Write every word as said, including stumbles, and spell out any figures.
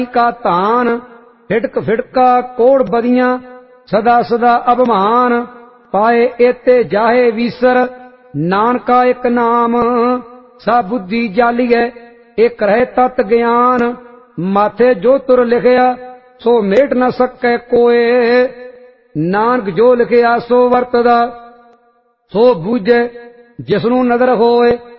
का तान, फिटक फिटका कोड़ बदियां, सदा सदा अभिमान, पाए एते जाहे वीसर, नानका एक नाम, सा बुद्धि जालिए, एक रहे तत् ज्ञान, माथे जो तुर लिखया, सो मेट न सकै कोए, नानक जो लिखया सो वरतदा, सो बूझे जिसनू नदर होए।